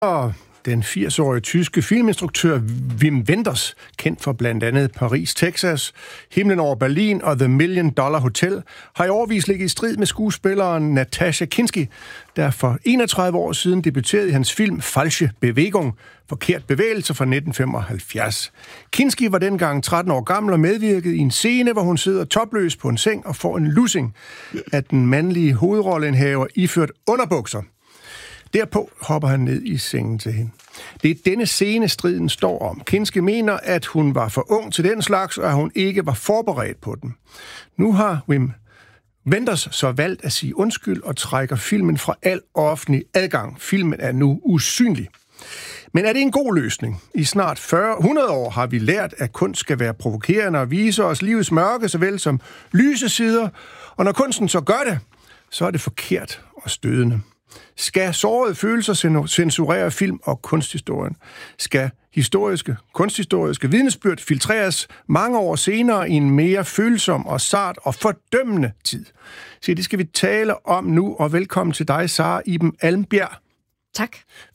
Og den 80-årige tyske filminstruktør Wim Wenders, kendt for blandt andet Paris, Texas, Himlen over Berlin og The $1 Million Hotel, har i årevis ligget i strid med skuespilleren Natascha Kinski, der for 31 år siden debuterede i hans film Falsche Bewegung, forkert bevægelse fra 1975. Kinski var dengang 13 år gammel og medvirkede i en scene, hvor hun sidder topløs på en seng og får en lussing af den mandlige hovedrolleindhaver iført underbukser. Derpå hopper han ned i sengen til hende. Det er denne scene, striden står om. Kinski mener, at hun var for ung til den slags, og at hun ikke var forberedt på den. Nu har Wim Wenders så valgt at sige undskyld og trækker filmen fra al offentlig adgang. Filmen er nu usynlig. Men er det en god løsning? I snart 100 år har vi lært, at kunst skal være provokerende og vise os livets mørke, såvel som lyse sider. Og når kunsten så gør det, så er det forkert og stødende. Skal sårede følelser censurere film- og kunsthistorien? Skal kunsthistoriske vidnesbyrd filtreres mange år senere i en mere følsom og sart og fordømmende tid? Så det skal vi tale om nu, og velkommen til dig, Sara Iben Almbjerg. Tak.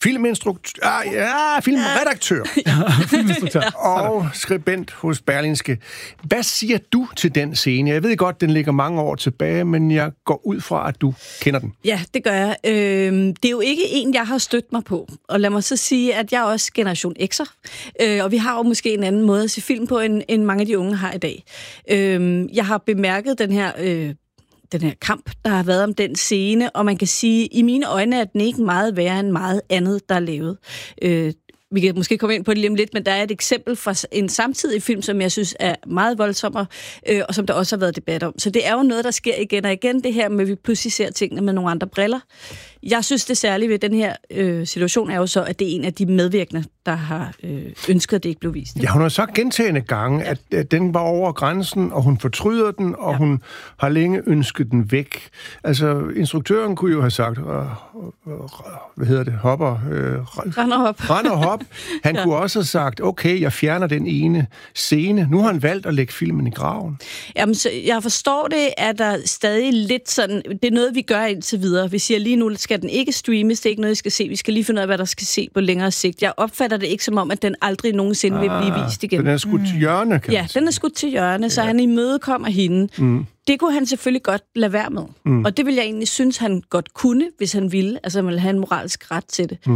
Filmredaktør og skribent hos Berlingske. Hvad siger du til den scene? Jeg ved godt, den ligger mange år tilbage, men jeg går ud fra, at du kender den. Ja, det gør jeg. Det er jo ikke en, jeg har stødt mig på. Og lad mig så sige, at jeg er også generation X'er. Og vi har jo måske en anden måde at se film på, end mange af de unge har i dag. Jeg har bemærket den her kamp, der har været om den scene, og man kan sige, i mine øjne er den ikke meget værre end meget andet, der er lavet. Vi kan måske komme ind på det lige om lidt, men der er et eksempel fra en samtidig film, som jeg synes er meget voldsommere, og som der også har været debat om. Så det er jo noget, der sker igen og igen, det her med, at vi pludselig ser tingene med nogle andre briller. Jeg synes, det særlige ved den her situation er jo så, at det er en af de medvirkende, der har ønsket, at det ikke blev vist. Ja, hun har sagt gentagne gange, at den var over grænsen, og hun fortryder den, og hun har længe ønsket den væk. Altså, instruktøren kunne jo have sagt, Rend og hop. Han kunne også have sagt, okay, jeg fjerner den ene scene. Nu har han valgt at lægge filmen i graven. Jamen, så jeg forstår det, at der stadig lidt sådan, det er noget, vi gør indtil videre. Vi siger lige nu, skal den ikke streames, det er ikke noget, I skal se. Vi skal lige finde ud af, hvad der skal se på længere sigt. Jeg opfatter det ikke som om, at den aldrig nogensinde vil blive vist igen. Den er skudt til hjørne, kan man sige. Den er skudt til hjørne, så han imødekommer hende. Det kunne han selvfølgelig godt lade være med. Og det vil jeg egentlig synes, han godt kunne, hvis han ville. Altså, han ville have en moralsk ret til det.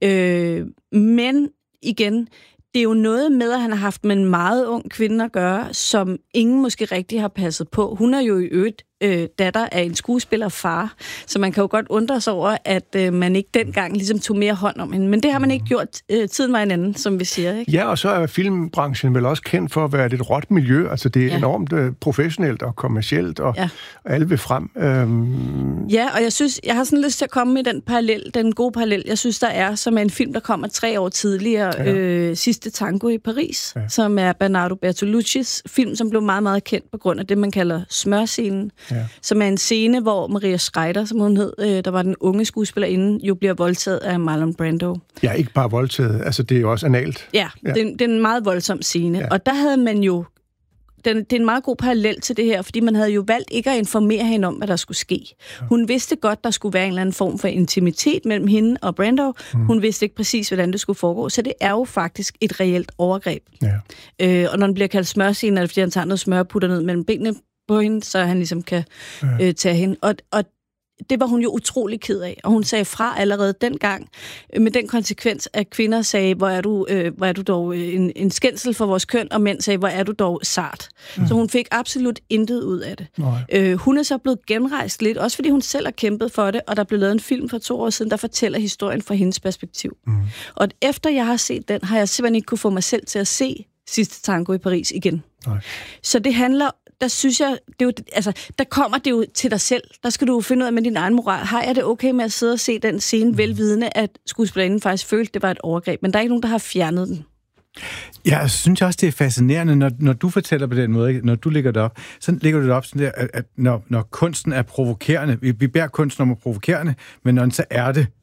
Men igen, det er jo noget med, at han har haft med en meget ung kvinde at gøre, som ingen måske rigtig har passet på. Hun er jo i øvrigt datter af en skuespillerfar, så man kan jo godt undre sig over, at man ikke dengang ligesom tog mere hånd om hende. Men det har man ikke gjort. Tiden var en anden, som vi siger, ikke? Ja, og så er filmbranchen vel også kendt for at være et lidt råt miljø. Altså, det er enormt professionelt og kommercielt, og alle vil frem. Ja, og jeg har sådan lyst til at komme med den gode parallel, jeg synes, der er, som er en film, der kommer 3 år tidligere, Sidste Tango i Paris, som er Bernardo Bertoluccis film, som blev meget, meget kendt på grund af det, man kalder smørscenen. Som er en scene, hvor Maria Schreider, som hun hed, der var den unge skuespillerinde, jo bliver voldtaget af Marlon Brando. Ja, ikke bare voldtaget, altså det er jo også analt. Ja. Det er en meget voldsom scene. Og der havde man jo, det er en meget god parallel til det her, fordi man havde jo valgt ikke at informere hende om, hvad der skulle ske. Hun vidste godt, der skulle være en eller anden form for intimitet mellem hende og Brando. Hun vidste ikke præcis, hvordan det skulle foregå. Så det er jo faktisk et reelt overgreb. Og når den bliver kaldt smørscene, er det fordi, han tager noget smør og putter ned mellem benene på hende, så han ligesom kan tage hende. Og det var hun jo utrolig ked af. Og hun sagde fra allerede dengang, med den konsekvens, at kvinder sagde, hvor er du dog en skændsel for vores køn, og mænd sagde, hvor er du dog sart. Så hun fik absolut intet ud af det. Hun er så blevet genrejst lidt, også fordi hun selv har kæmpet for det, og der blev lavet en film for 2 år siden, der fortæller historien fra hendes perspektiv. Og efter jeg har set den, har jeg simpelthen ikke kunne få mig selv til at se Sidste Tango i Paris igen. Så det handler, der synes jeg, det er jo, altså, der kommer det jo til dig selv. Der skal du finde ud af med din egen moral. Har jeg det okay med at sidde og se den scene, velvidende, at skuespillerinden faktisk følte, det var et overgreb, men der er ikke nogen, der har fjernet den. Jeg synes også, det er fascinerende, når du fortæller på den måde, når du lægger det op, så lægger du det op sådan der, at når kunsten er provokerende, vi bærer kunsten om at provokerende, men når den så er det,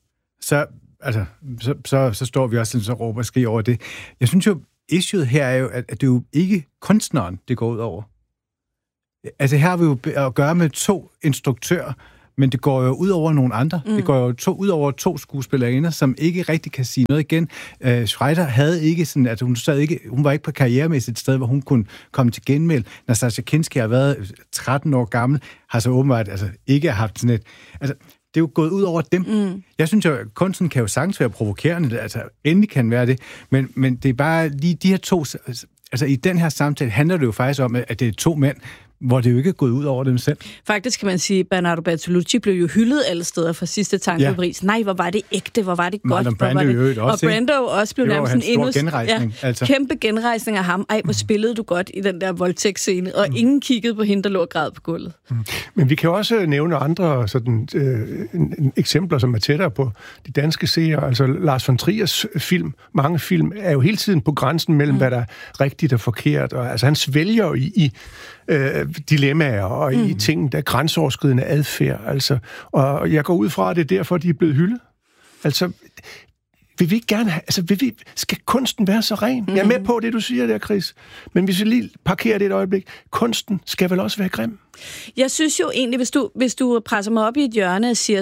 så står vi også sådan, så råber og skriger over det. Jeg synes jo, issuet her er jo, at det er jo ikke kunstneren, det går ud over. Altså her har vi jo at gøre med 2 instruktører men det går jo ud over nogle andre. Det går jo ud over 2 skuespillerinder, som ikke rigtig kan sige noget igen. Schreider havde ikke sådan, altså hun var ikke på karrieremæssigt sted, hvor hun kunne komme til genmæld. Nastassja Kinski har været 13 år gammel, har så åbenbart ikke haft sådan et... Altså, det er jo gået ud over dem. Jeg synes jo, at kunsten kan jo sagtens være provokerende, altså endelig kan være det, men det er bare lige de her 2... Altså i den her samtale handler det jo faktisk om, at det er 2 mænd, hvor det jo ikke er gået ud over dem selv. Faktisk kan man sige, at Bernardo Bertolucci blev jo hyldet alle steder fra sidste tanke på Paris. Nej, hvor var det ægte, hvor var det godt. Og Brando også blev nærmest en endnu genrejsning. Kæmpe genrejsning af ham. Ej, hvor spillede du godt i den der voldtægtsscene, og ingen kiggede på hende, der lå og græd på gulvet. Men vi kan også nævne andre sådan, eksempler, som er tættere på de danske seere. Altså Lars von Triers film, mange film, er jo hele tiden på grænsen mellem, hvad der er rigtigt og forkert. Og, altså han svælger i dilemmaer og i ting, der er grænseoverskridende adfærd. Altså, og jeg går ud fra, at det er derfor, de er blevet hyldet. Altså, vil vi ikke gerne have... Altså, skal kunsten være så ren? Jeg er med på det, du siger der, Chris. Men hvis vi lige parkerer det et øjeblik, kunsten skal vel også være grim? Jeg synes jo egentlig, hvis du presser mig op i et hjørne og siger,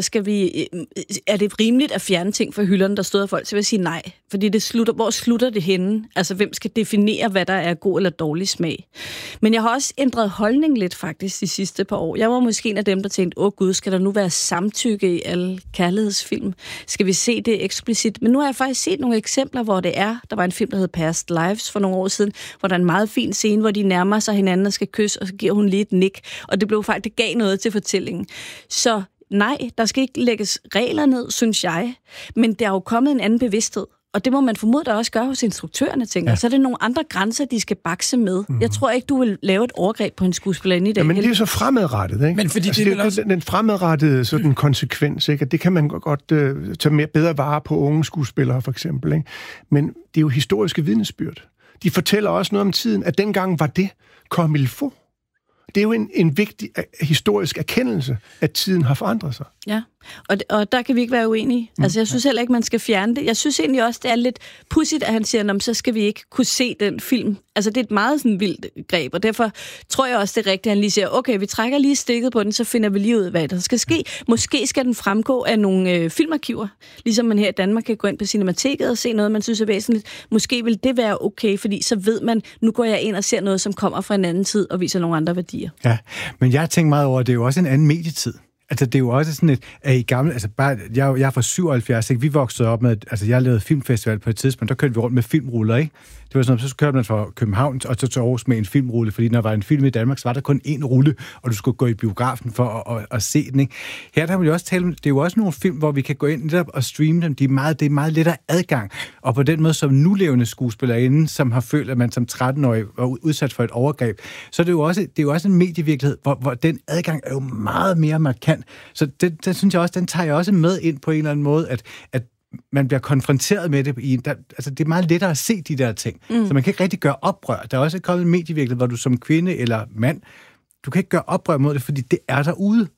er det rimeligt at fjerne ting fra hylderne, der stod af folk, så vil jeg sige nej. Fordi hvor slutter det henne? Altså, hvem skal definere, hvad der er god eller dårlig smag? Men jeg har også ændret holdning lidt faktisk de sidste par år. Jeg var måske en af dem, der tænkte, gud, skal der nu være samtykke i alle kærlighedsfilm? Skal vi se det eksplicit? Men nu har jeg faktisk set nogle eksempler, hvor det er. Der var en film, der hed Past Lives for nogle år siden, hvor der er en meget fin scene, hvor de nærmer sig hinanden og skal kysse, og så giver hun lige et nik. Og det blev faktisk, det gav noget til fortællingen. Så nej, der skal ikke lægges regler ned, synes jeg. Men der er jo kommet en anden bevidsthed. Og det må man formode, der også gør hos instruktørerne, tænker. Så er det nogle andre grænser, de skal bakse med. Jeg tror ikke, du vil lave et overgreb på en skuespillerinde i dag. Ja, men det er så fremadrettet, ikke? Men fordi det er også... den fremadrettede sådan konsekvens, ikke? Det kan man godt tage mere bedre vare på unge skuespillere, for eksempel, ikke? Men det er jo historiske vidnesbyrd. De fortæller også noget om tiden, at dengang var det comme il faut. Det er jo en vigtig historisk erkendelse, at tiden har forandret sig. Ja, og der kan vi ikke være uenige. Altså, jeg synes heller ikke, man skal fjerne det. Jeg synes egentlig også, det er lidt pudsigt, at han siger, så skal vi ikke kunne se den film. Altså, det er et meget sådan vildt greb, og derfor tror jeg også, det er rigtigt, at han lige siger, okay, vi trækker lige stikket på den, så finder vi lige ud, hvad der skal ske. Måske skal den fremgå af nogle filmarkiver, ligesom man her i Danmark kan gå ind på Cinemateket og se noget, man synes er væsentligt. Måske vil det være okay, fordi så ved man, nu går jeg ind og ser noget, som kommer fra en anden tid og viser nogle andre værdier. Ja, men jeg tænker meget over, at det er jo også en anden medietid. Altså, det er jo også sådan at i gamle... Altså, bare, jeg er fra 77, ikke? Vi voksede op med... Altså, jeg lavede filmfestival på et tidspunkt, der kørte vi rundt med filmruller, ikke? Det var sådan, så kørte man fra København og så til Aarhus med en filmrulle, fordi når der var en film i Danmark, så var der kun én rulle, og du skulle gå i biografen for at se den, ikke? Her der har vi også talt om, det er jo også nogle film, hvor vi kan gå ind og streame dem. Det er meget lettere adgang. Og på den måde, som nulevende skuespillerinde, som har følt, at man som 13-årig var udsat for et overgreb, så det er jo også en medievirkelighed, hvor den adgang er jo meget mere markant. Så det synes jeg også, den tager jeg også med ind på en eller anden måde, at man bliver konfronteret med det. Altså, det er meget lettere at se de der ting. Så man kan ikke rigtig gøre oprør. Der er også kommet en medievirkelighed, hvor du som kvinde eller mand, du kan ikke gøre oprør mod det, fordi det er derude.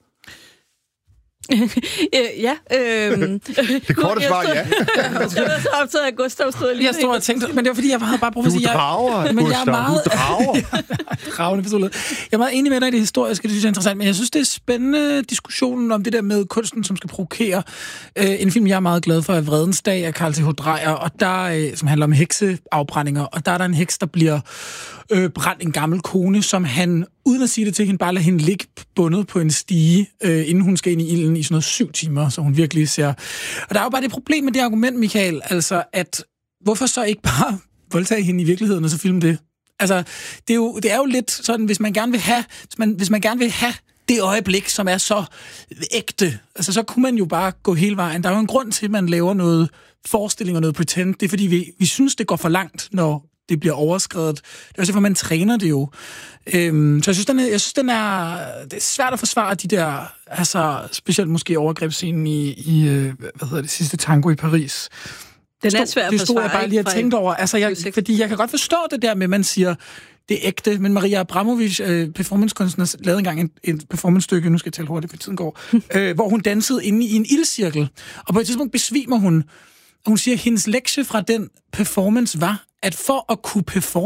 Ja. Det korte svar, ja. Jeg så optaget af Gustav stod lige. Jeg stod og tænkte, men det var fordi, jeg havde bare brug for at sige... Du drager, men Gustav, jeg er meget, du drager. Dragende personlighed. Jeg er meget enig med dig i det historiske, det synes jeg er interessant, men jeg synes, det er spændende diskussionen om det der med kunsten, som skal provokere. En film, jeg er meget glad for, er Vredens Dag af Carl Th. Dreyer, og der, som handler om hekseafbrændinger, og der er en heks, der bliver brændt en gammel kone, som han, uden at sige det til hende, bare lader hende ligge bundet på en stige, inden hun skal ind i ilden i sådan noget 7 timer, så hun virkelig ser... Og der er jo bare det problem med det argument, Michael, altså at hvorfor så ikke bare voldtage hende i virkeligheden, og så filme det? Altså, det er jo lidt sådan, hvis man gerne vil have det øjeblik, som er så ægte, altså så kunne man jo bare gå hele vejen. Der er jo en grund til, at man laver noget forestilling og noget pretend. Det er fordi, vi synes, det går for langt, når det bliver overskredet. Det er også derfor, man træner det jo. Så jeg synes, det er svært at forsvare de der, altså specielt måske overgrebsscenen i sidste tango i Paris. Den er svært at forsvare. Det stod jeg bare lige og tænkte over. Altså, fordi jeg kan godt forstå det der med, man siger, det er ægte, men Maria Abramovic, performancekunstner, lavede engang en performancestykke, nu skal jeg tale hurtigt, for tiden går, hvor hun dansede inde i en ildcirkel, og på et tidspunkt besvimer hun, og hun siger, at hendes lektie fra den performance var, at for at kunne performe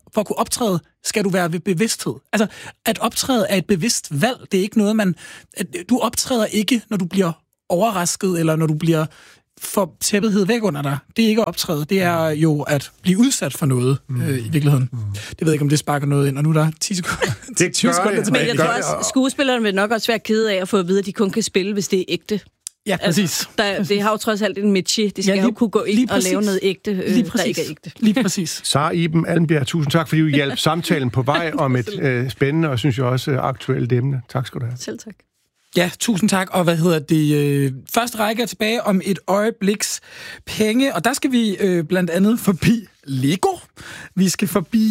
for at kunne optræde, skal du være ved bevidsthed. Altså, at optræde er et bevidst valg. Det er ikke noget, du optræder ikke, når du bliver overrasket, eller når du bliver for tæppethed væk under dig. Det er ikke at optræde. Det er jo at blive udsat for noget, i virkeligheden. Det ved jeg ikke, om det sparker noget ind, og nu er der 10 sekunder. Det 20 sekunder tilbage. Men jeg tror også, skuespillerne vil nok også være kede af at få at vide, at de kun kan spille, hvis det er ægte. Ja, præcis. Altså, det har jo trods alt en métier. De skal jo kunne gå ind og lave noget ægte, der ikke er ægte. Lige præcis. Sara Iben Allenbjerg, tusind tak, fordi du hjalp samtalen på vej om et spændende og, synes jeg, også aktuelt emne. Tak skal du have. Selv tak. Ja, tusind tak. Og første række er tilbage om et øjebliks penge, og der skal vi blandt andet forbi Lego. Vi skal forbi,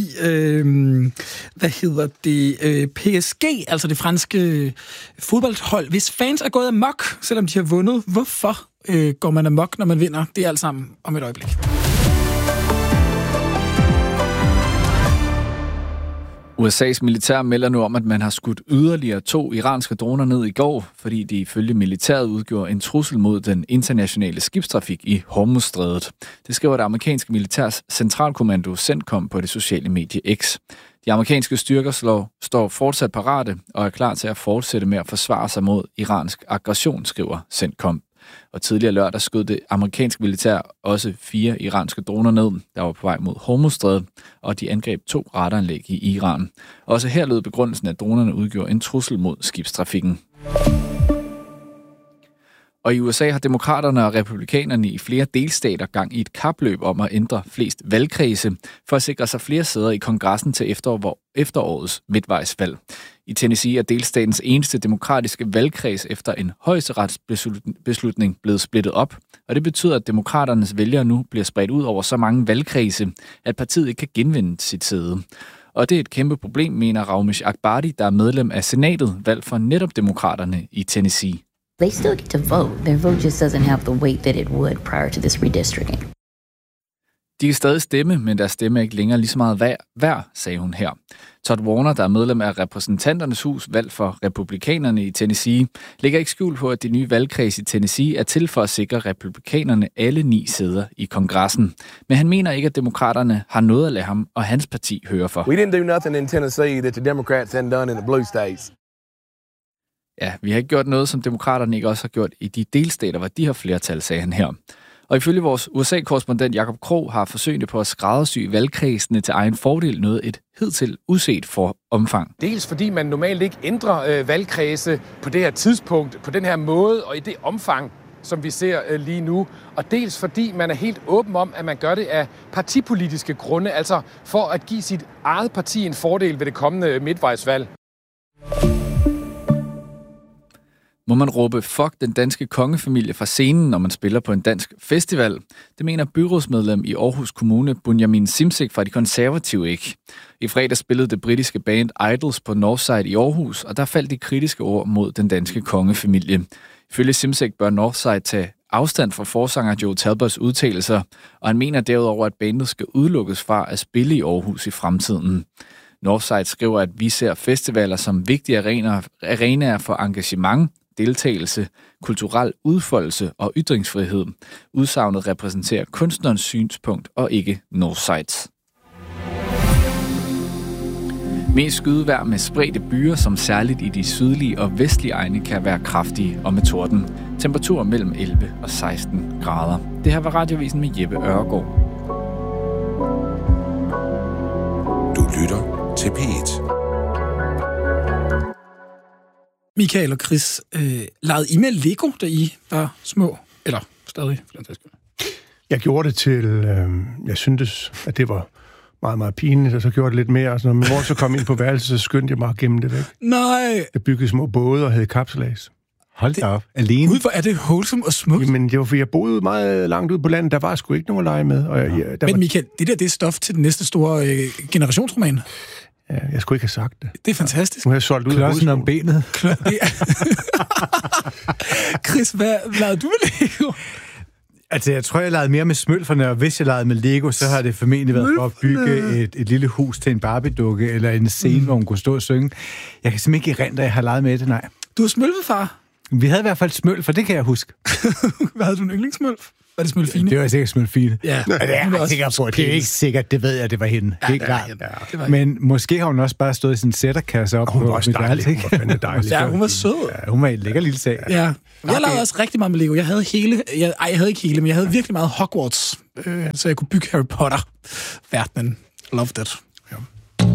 PSG, altså det franske fodboldhold, hvis fans er gået amok, selvom de har vundet. Hvorfor går man amok, når man vinder? Det er alt sammen om et øjeblik. USA's militær melder nu om, at man har skudt yderligere 2 iranske droner ned i går, fordi de ifølge militæret udgjorde en trussel mod den internationale skibstrafik i Hormuzstrædet. Det skriver det amerikanske militærs centralkommando CENTCOM på det sociale medie X. De amerikanske styrker står fortsat parate og er klar til at fortsætte med at forsvare sig mod iransk aggression, skriver CENTCOM. Og tidligere lørdag skød det amerikanske militær også 4 iranske droner ned, der var på vej mod Hormuzstrædet, og de angreb 2 radaranlæg i Iran. Også her lød begrundelsen, at dronerne udgjorde en trussel mod skibstrafikken. Og i USA har demokraterne og republikanerne i flere delstater gang i et kapløb om at ændre flest valgkredse for at sikre sig flere sæder i kongressen til efterårets midtvejsvalg. I Tennessee er delstatens eneste demokratiske valgkreds efter en højesteretsbeslutning blevet splittet op, og det betyder, at demokraternes vælgere nu bliver spredt ud over så mange valgkredse, at partiet ikke kan genvinde sit sæde. Og det er et kæmpe problem, mener Raumesh Akbari, der er medlem af senatet, valgt for netop demokraterne i Tennessee. They still get to vote. Their vote just doesn't have the weight that it would prior to this redistricting. De kan stadig stemme, men deres stemme er ikke længere lige så meget værd, sagde hun her. Todd Warner, der er medlem af repræsentanternes hus, valgt for republikanerne i Tennessee, lægger ikke skjul på, at det nye valgkreds i Tennessee er til for at sikre republikanerne alle 9 sæder i kongressen. Men han mener ikke, at demokraterne har noget at lade ham og hans parti høre for. We didn't do nothing in Tennessee that the Democrats hadn't done in the blue states. Ja, vi har ikke gjort noget, som demokraterne ikke også har gjort i de delstater, hvor de har flertal, sagde han her. Og ifølge vores USA-korrespondent Jakob Krog har forsøgene på at skræddersy valgkredsene til egen fordel noget et hidtil uset for omfang. Dels fordi man normalt ikke ændrer valgkredse på det her tidspunkt, på den her måde og i det omfang, som vi ser lige nu. Og dels fordi man er helt åben om, at man gør det af partipolitiske grunde, altså for at give sit eget parti en fordel ved det kommende midtvejsvalg. Må man råbe fuck den danske kongefamilie fra scenen, når man spiller på en dansk festival? Det mener byrådsmedlem i Aarhus Kommune, Bunyamin Simsek fra De Konservative ikke. I fredag spillede det britiske band Idols på Northside i Aarhus, og der faldt de kritiske ord mod den danske kongefamilie. Ifølge Simsek bør Northside tage afstand fra forsanger Joe Talbots udtalelser, og han mener derudover, at bandet skal udelukkes fra at spille i Aarhus i fremtiden. Northside skriver, at vi ser festivaler som vigtige arenaer for engagement, deltagelse, kulturel udfoldelse og ytringsfrihed. Udsagnet repræsenterer kunstnerens synspunkt og ikke Northsides. Mest skydevejr med spredte byer, som særligt i de sydlige og vestlige egne kan være kraftige og med torden. Temperaturer mellem 11 og 16 grader. Det her var Radiovisen med Jeppe Ørgaard. Du lytter til P1. Michael og Chris, legede I med Lego, da I var små? Eller stadig, for den sags skyld? Jeg gjorde det til... jeg syntes, at det var meget, meget pinligt, og så gjorde det lidt mere. Altså, når min mor så kom ind på værelset, så skyndte jeg mig at gemme det væk. Nej! Jeg byggede små både og havde kapselads. Hold da op. Alene? Gud, hvor er det wholesome og smukt. Jamen, det var fordi, jeg boede meget langt ude på landet. Der var sgu ikke nogen at lege med. Og men Michael, det er stof til den næste store generationsroman. Ja, jeg skulle ikke have sagt det. Det er fantastisk. Nu har jeg solgt ud af Klodsen om benet. Chris, hvad lavede du med Lego? Altså, jeg tror, jeg lavede mere med smølferne, og hvis jeg lavede med Lego, så har det formentlig været for at bygge et lille hus til en Barbie-dukke, eller en scene, hvor hun kunne stå og synge. Jeg kan simpelthen ikke erindre, at jeg har leget med det, nej. Du har smølfefar? Vi havde i hvert fald smølfer, det kan jeg huske. Hvad havde du en yndlingsmølf? Var det Smølfine? Det var sikkert Smølfine. Ja. Det er jeg sikker på. Det er ikke sikkert, det ved jeg, det var hende. Ja, det er klart. Men måske har hun også bare stået i sådan en sætterkasse op på mit værelse, ikke? Ja, hun var sød. Ja, hun var en lækker lille sag. Ja. Jeg lavede også rigtig meget med Lego. Jeg havde ikke hele, men jeg havde virkelig meget Hogwarts, så jeg kunne bygge Harry Potter-verdenen. Loved it.